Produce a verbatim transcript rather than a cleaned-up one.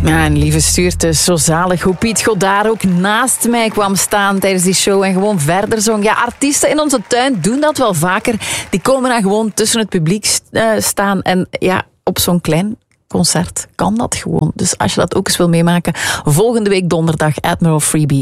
Ja, en lieve stuurt dus zo zalig hoe Piet Godard ook naast mij kwam staan tijdens die show en gewoon verder zong. Ja, artiesten in onze tuin doen dat wel vaker. Die komen dan gewoon tussen het publiek uh, staan en ja, op zo'n klein concert kan dat gewoon. Dus als je dat ook eens wil meemaken, volgende week donderdag Admiral Freebie